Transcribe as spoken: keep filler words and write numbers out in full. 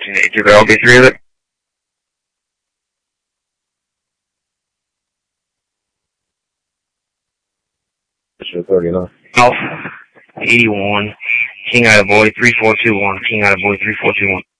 Did there all be three of it? thirty-nine. Alpha, eighty-one, King out of boy, three four two one, King out of boy, three four two one.